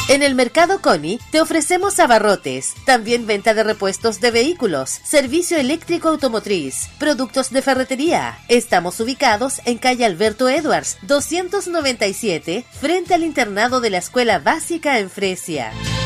En el Mercado Coni te ofrecemos abarrotes, también venta de repuestos de vehículos, servicio eléctrico automotriz, productos de ferretería. Estamos ubicados en calle Alberto Edwards, 297, frente al internado de la Escuela Básica en Fresia.